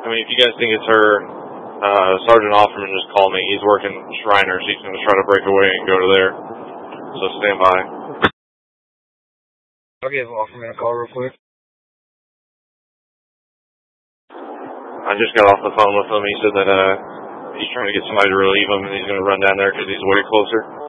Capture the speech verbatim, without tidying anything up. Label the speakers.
Speaker 1: I mean, if you guys think it's her, uh, Sergeant Offerman just called me. He's working Shriners. He's going to try to break away and go to there. So stand by.
Speaker 2: I'll give Offerman a call real quick.
Speaker 1: I just got off the phone with him. He said that uh, he's trying to get somebody to relieve him, and he's going to run down there because he's way closer.